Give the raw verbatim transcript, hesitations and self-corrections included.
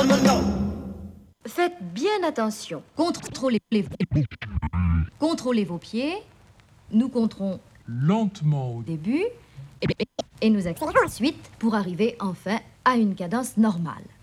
non, non, non. Faites bien attention. Contrôlez, les... Contrôlez vos pieds. Nous compterons lentement au début et, et nous accélérons ensuite pour arriver enfin à une cadence normale.